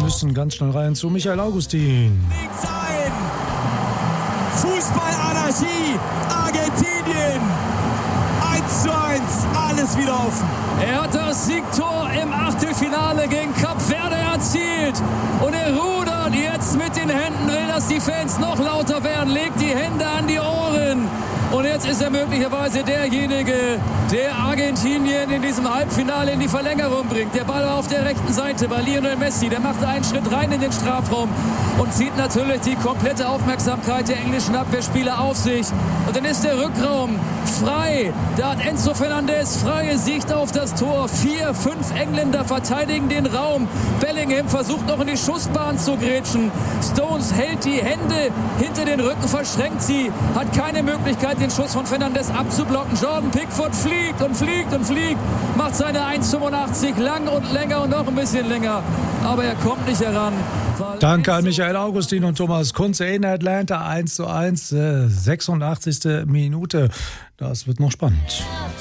müssen ganz schnell rein zu Michael Augustin. Fußballanarchie, Argentinien, 1:1, alles wieder offen. Er hat das Siegtor im Achtelfinale gegen Kap Verde erzielt und er rudert jetzt mit den Händen, will, dass die Fans noch lauter werden, legt die Hände an die Ohren. Und jetzt ist er möglicherweise derjenige, der Argentinien in diesem Halbfinale in die Verlängerung bringt. Der Ball auf der rechten Seite bei Lionel Messi. Der macht einen Schritt rein in den Strafraum und zieht natürlich die komplette Aufmerksamkeit der englischen Abwehrspieler auf sich. Und dann ist der Rückraum frei. Da hat Enzo Fernandez freie Sicht auf das Tor. 4, 5 Engländer verteidigen den Raum. Bellingham versucht noch in die Schussbahn zu grätschen. Stones hält die Hände hinter den Rücken, verschränkt sie, hat keine Möglichkeit, den Schuss von Fernandes abzublocken. Jordan Pickford fliegt und fliegt und fliegt, macht seine 1,85 lang und länger und noch ein bisschen länger. Aber er kommt nicht heran. Danke an Michael Augustin und Thomas Kunze in Atlanta. 1:1, 86. Minute. Das wird noch spannend.